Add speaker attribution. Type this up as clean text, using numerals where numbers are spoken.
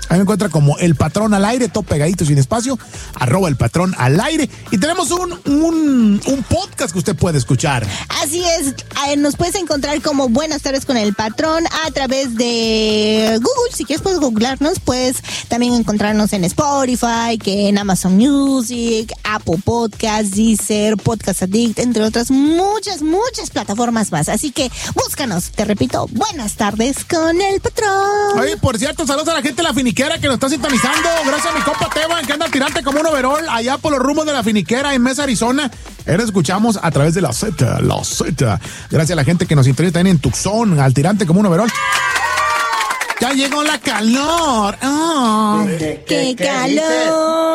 Speaker 1: Ahí me encuentra como El Patrón al Aire, todo pegadito sin espacio, @El Patrón al Aire. Y tenemos un podcast que usted puede escuchar.
Speaker 2: Así es, nos puedes encontrar como Buenas Tardes con El Patrón a través de Google. Si quieres puedes googlearnos, puedes también encontrarnos en Spotify, que en Amazon Music, Apple Podcasts, Deezer, Podcast Addict, entre otras muchas plataformas más. Así que búscanos, te repito, Buenas Tardes con El Patrón.
Speaker 1: Oye, por cierto, saludos a la gente de la finiquera que nos está sintonizando. Gracias a mi compa Teban, que anda al tirante como un overall allá por los rumbos de la finiquera en Mesa, Arizona. Ahora escuchamos a través de la Z. Gracias a la gente que nos sintoniza también en Tucson, al tirante como un overall. Ya llegó la calor.
Speaker 2: ¡Qué calor!